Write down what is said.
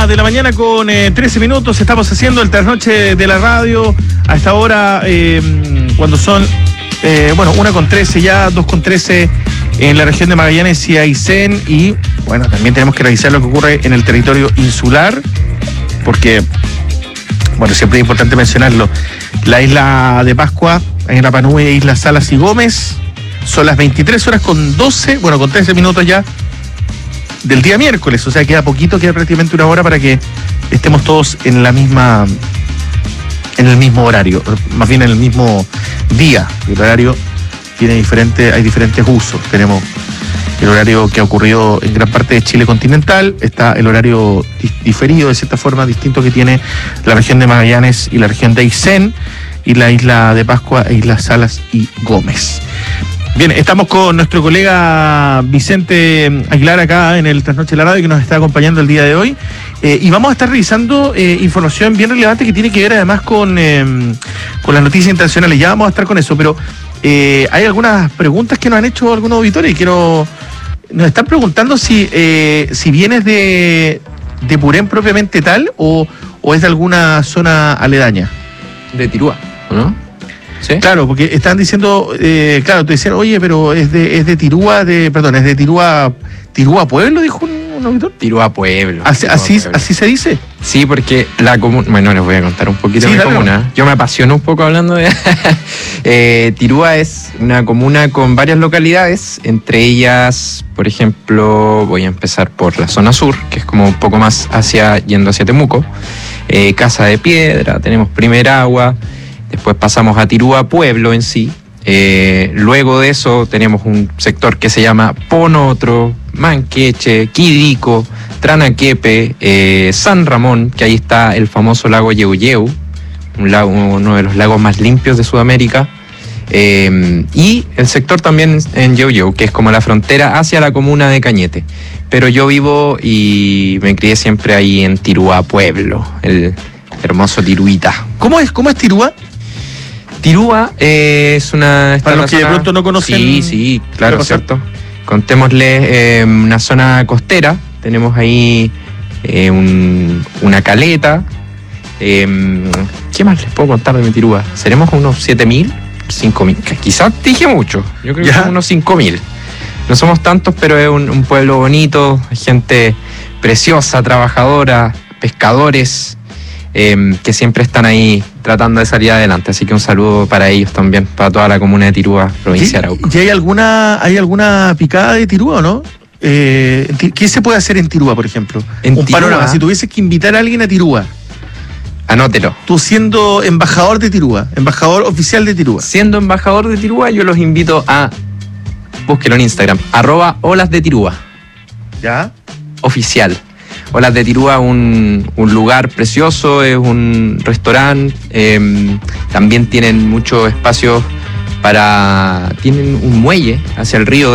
de la mañana con 13 minutos. Estamos haciendo el trasnoche de la radio a esta hora, cuando son, 1:13 ya, 2:13 en la región de Magallanes y Aysén. Y bueno, también tenemos que revisar lo que ocurre en el territorio insular, porque, bueno, siempre es importante mencionarlo. La isla de Pascua, en Rapa Nui, Islas Salas y Gómez, son las 23 horas con 12, con 13 minutos ya del día miércoles, o sea, queda poquito, queda prácticamente una hora para que estemos todos en el mismo horario, más bien en el mismo día. El horario hay diferentes usos. Tenemos el horario que ha ocurrido en gran parte de Chile continental, está el horario diferido, de cierta forma, distinto, que tiene la región de Magallanes y la región de Aysén, y la isla de Pascua e Islas Salas y Gómez. Bien, estamos con nuestro colega Vicente Aguilar acá en el Trasnoche de la Radio, que nos está acompañando el día de hoy, y vamos a estar revisando información bien relevante que tiene que ver además con las noticias internacionales. Ya vamos a estar con eso, pero hay algunas preguntas que nos han hecho algunos auditores y nos están preguntando si vienes de Purén propiamente tal o es de alguna zona aledaña. De Tirúa, ¿no? ¿Sí? Claro, porque están diciendo, te decían, oye, pero es de Tirúa, es de Tirúa Pueblo, dijo un auditor. Tirúa Pueblo. ¿Así se dice? Sí, porque la comuna, bueno, les voy a contar un poquito de mi comuna. Yo me apasiono un poco hablando de... Tirúa es una comuna con varias localidades, entre ellas, por ejemplo, voy a empezar por la zona sur, que es como un poco más yendo hacia Temuco. Casa de Piedra, tenemos Primer Agua, después pasamos a Tirúa Pueblo en sí. Luego de eso tenemos un sector que se llama Ponotro, Manqueche, Quidico, Tranaquepe, San Ramón, que ahí está el famoso lago Yeuyeu, uno de los lagos más limpios de Sudamérica, y el sector también en Yeuyeu, que es como la frontera hacia la comuna de Cañete. Pero yo vivo y me crié siempre ahí en Tirúa Pueblo, el hermoso Tiruita. ¿Cómo es Tirúa? Tirúa es una... Para los que de pronto no conocen... Sí, claro, cierto. Contémosle una zona costera. Tenemos ahí una caleta. ¿Qué más les puedo contar de mi Tirúa? Seremos unos 7.000, 5.000. Quizás dije mucho. Yo creo que son unos 5.000. No somos tantos, pero es un pueblo bonito, gente preciosa, trabajadora, pescadores, que siempre están ahí tratando de salir adelante. Así que un saludo para ellos también, para toda la comuna de Tirúa, provincia de Arauco. ¿Y hay alguna picada de Tirúa o no? ¿Qué se puede hacer en Tirúa, por ejemplo? Un panorama, si tuvieses que invitar a alguien a Tirúa. Anótelo. Tú siendo embajador de Tirúa, embajador oficial de Tirúa. Siendo embajador de Tirúa, yo los invito a... Búsquelo en Instagram, @Olas de Tirúa. ¿Ya? Oficial. Olas de Tirúa, un lugar precioso, es un restaurante, también tienen muchos espacios tienen un muelle hacia el río